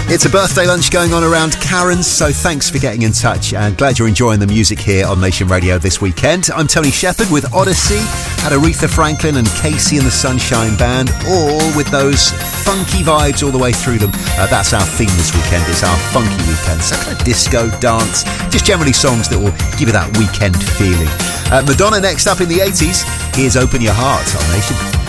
It's a birthday lunch going on around Karen's, so thanks for getting in touch, and glad you're enjoying the music here on Nation Radio this weekend. I'm Tony Shepherd with Odyssey, had Aretha Franklin and Casey and the Sunshine Band, all with those funky vibes all the way through them. That's our theme this weekend. It's our funky weekend. So kind of disco, dance, just generally songs that will give you that weekend feeling. Madonna next up in the 80s. Here's Open Your Heart on Nation.